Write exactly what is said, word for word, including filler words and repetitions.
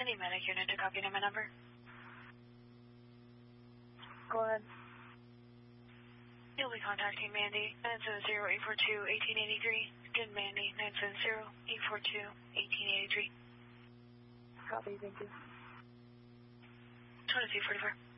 Any medic unit to copy name and number? Go ahead. You'll be contacting Mandy, nine seven zero, eight four two, one eight eight three. Again, Mandy, nine seven zero, eight four two, one eight eight three. Copy, thank you. twenty-two forty-four.